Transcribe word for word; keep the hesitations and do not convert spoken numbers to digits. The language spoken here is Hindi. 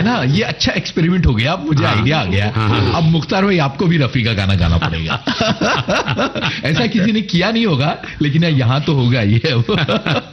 ना, ये अच्छा एक्सपेरिमेंट हो गया, मुझे आइडिया आ गया। अब मुख्तार भाई आपको भी रफी का गाना गाना पड़ेगा। ऐसा किसी ने किया नहीं होगा, लेकिन यहाँ तो होगा ये अब।